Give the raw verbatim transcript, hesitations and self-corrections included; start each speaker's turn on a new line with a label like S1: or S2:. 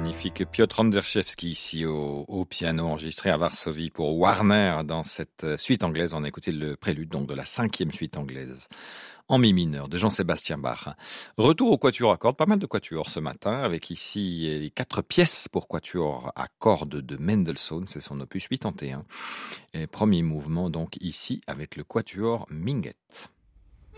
S1: magnifique Piotr Anderszewski ici au, au piano, enregistré à Varsovie pour Warner dans cette suite anglaise. On a écouté le prélude donc de la cinquième suite anglaise en mi mineur de Jean-Sébastien Bach. Retour au quatuor à cordes, pas mal de quatuors ce matin, avec ici les quatre pièces pour quatuor à cordes de Mendelssohn, c'est son opus quatre-vingt-onze. Et premier mouvement donc ici avec le quatuor Minguett.